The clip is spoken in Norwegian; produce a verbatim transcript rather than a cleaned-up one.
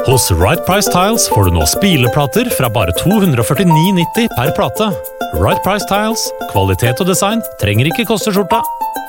Hos Right Price Tiles får du nå spileplater fra bare to hundre førtini nitti per plate. Right Price Tiles, kvalitet og design trenger ikke koste skjorta.